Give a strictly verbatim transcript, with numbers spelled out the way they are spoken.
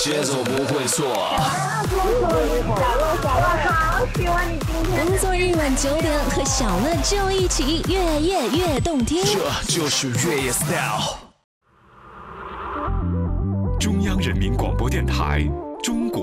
节奏不会错。 小乐，小乐，好喜欢你今天。 工作日晚九点和小乐就一起越夜越动听。 这就是越野 style。 中央人民广播电台中国